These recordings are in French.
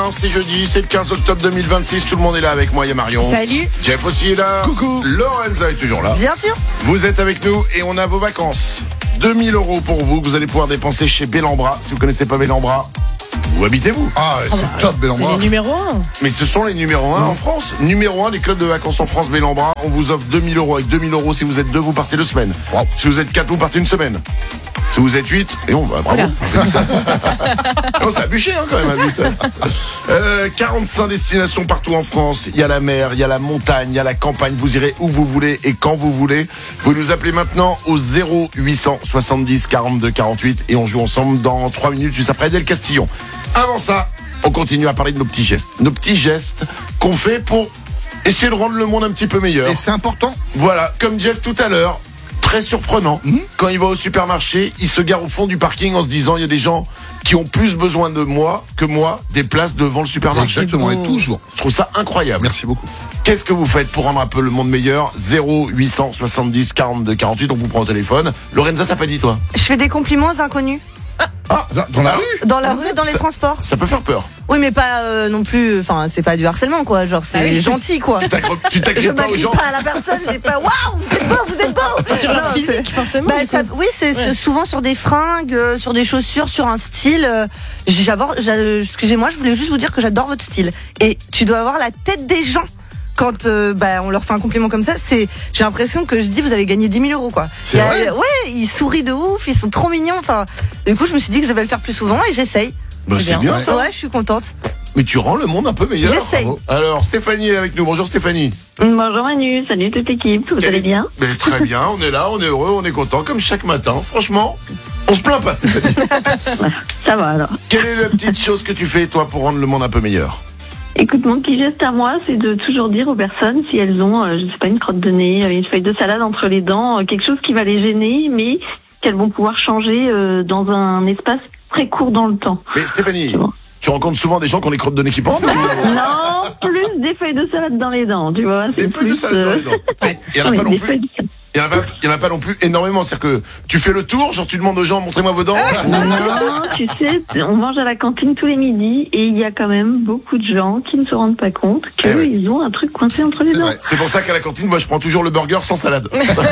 c'est jeudi, c'est le 15 octobre 2026, tout le monde est là avec moi, il y a Marion. Salut. Jeff aussi est là. Coucou. Lorenza est toujours là. Bien sûr. Vous êtes avec nous et on a vos vacances. 2000 € pour vous que vous allez pouvoir dépenser chez Bellambra. Si vous connaissez pas Bellambra, où habitez-vous? Ah, c'est top, C'est Bellambra. les numéros 1. Mais ce sont les numéros 1 en France. Numéro 1 des clubs de vacances en France, Bellambra. On vous offre 2000 €. Avec 2000 €, si vous êtes 2, vous partez 2 semaines. Wow. Si vous êtes 4, vous partez 1 semaine. Si vous êtes 8, et on va, bravo. On fait ça. Non, c'est à bûcher, quand même, à 8. 45 destinations partout en France. Il y a la mer, il y a la montagne, il y a la campagne. Vous irez où vous voulez et quand vous voulez. Vous nous appelez maintenant au 0800 70 42 48 et on joue ensemble dans 3 minutes juste après Del Castillon. Avant ça, on continue à parler de nos petits gestes. Nos petits gestes qu'on fait pour essayer de rendre le monde un petit peu meilleur. Et c'est important. Voilà, comme Jeff tout à l'heure, très surprenant. Quand il va au supermarché, il se gare au fond du parking en se disant il y a des gens qui ont plus besoin de moi que moi des places devant le supermarché. Exactement, et toujours. Je trouve ça incroyable. Merci beaucoup. Qu'est-ce que vous faites pour rendre un peu le monde meilleur? 0800 70 42 48, on vous prend au téléphone. Lorenza, t'as pas dit toi? Je fais des compliments aux inconnus. Ah, Dans la rue. Dans la rue, dans les transports. ça peut faire peur. Oui, mais pas non plus. Enfin, c'est pas du harcèlement, quoi. Genre, c'est gentil, quoi. Tu Je t'accroches pas aux m'appuie gens. pas à la personne. J'ai pas. Waouh, vous êtes beau. Sur leur physique, forcément. Bah, du coup. oui, c'est souvent sur des fringues, sur des chaussures, sur un style. Excusez-moi, je voulais juste vous dire que j'adore votre style. Et tu dois avoir la tête des gens. Quand on leur fait un compliment comme ça, j'ai l'impression que je dis vous avez gagné 10 000 €, quoi. C'est vrai Ouais, ils sourient de ouf, ils sont trop mignons. Enfin, du coup, je me suis dit que je devais le faire plus souvent et j'essaye. Bah, c'est bien ça. Ouais, je suis contente. Mais tu rends le monde un peu meilleur. J'essaye. Bravo. Alors, Stéphanie est avec nous. Bonjour Stéphanie. Bonjour Manu, salut toute l'équipe, vous allez bien? Mais très bien, on est là, on est heureux, on est content, comme chaque matin. Franchement, on se plaint pas, Stéphanie. Ça va alors. Quelle est la petite chose que tu fais, toi, pour rendre le monde un peu meilleur? Écoute, mon petit geste à moi, c'est de toujours dire aux personnes si elles ont, je sais pas, une crotte de nez, une feuille de salade entre les dents, quelque chose qui va les gêner, mais qu'elles vont pouvoir changer dans un espace très court dans le temps. Mais Stéphanie, Tu vois. tu rencontres souvent des gens qui ont les crottes de nez qui pendent? Non, plus des feuilles de salade dans les dents, tu vois. Des c'est feuilles de plus, salade dans les dents. Il y en a oui, pas non des plus. feuilles de salade. Il y en a pas non plus énormément. C'est-à-dire que tu fais le tour, genre tu demandes aux gens, montrez-moi vos dents. Non, tu sais, on mange à la cantine tous les midis et il y a quand même beaucoup de gens qui ne se rendent pas compte Eh ouais. qu'ils ont un truc coincé entre les C'est dents. vrai. C'est pour ça qu'à la cantine, moi, je prends toujours le burger sans salade.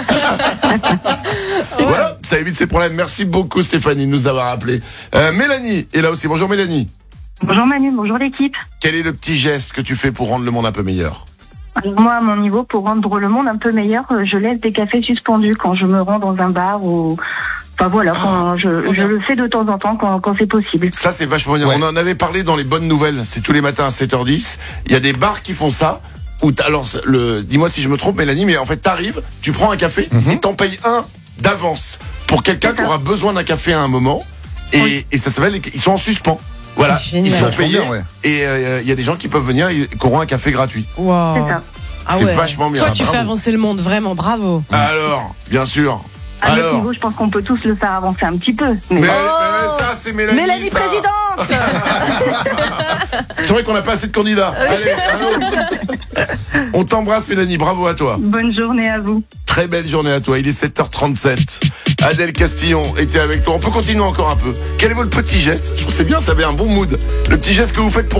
Voilà, ça évite ces problèmes. Merci beaucoup, Stéphanie, de nous avoir appelé. Mélanie est là aussi. Bonjour, Mélanie. Bonjour Manu, bonjour l'équipe. Quel est le petit geste que tu fais pour rendre le monde un peu meilleur? Alors moi, à mon niveau, pour rendre le monde un peu meilleur, je laisse des cafés suspendus quand je me rends dans un bar ou... Enfin voilà, quand je le fais de temps en temps quand c'est possible. Ça, c'est vachement bien. Ouais. On en avait parlé dans les bonnes nouvelles. C'est tous les matins à 7h10. Il y a des bars qui font ça. Alors, dis-moi si je me trompe, Mélanie, mais en fait, t'arrives, tu prends un café et t'en payes un d'avance pour quelqu'un qui aura besoin d'un café à un moment. Et ça s'appelle, ils sont en suspens. Voilà, C'est génial. ils sont Vachement payés. bien, ouais. Et il y a des gens qui peuvent venir et qui auront un café gratuit. Wow. C'est ça. Ah C'est ouais. vachement bien. Toi, tu Bravo. fais avancer le monde, vraiment, bravo. Alors, bien sûr. À notre Alors, niveau, je pense qu'on peut tous le faire avancer un petit peu. Mais mais ça, c'est Mélanie. Mélanie ça. présidente. C'est vrai qu'on n'a pas assez de candidats. Allez, allô. On t'embrasse, Mélanie. Bravo à toi. bonne journée à vous. Très belle journée à toi. Il est 7h37. Adèle Castillon était avec toi. On peut continuer encore un peu. Quel est votre petit geste? Je trouve que c'est bien, ça avait un bon mood. Le petit geste que vous faites pour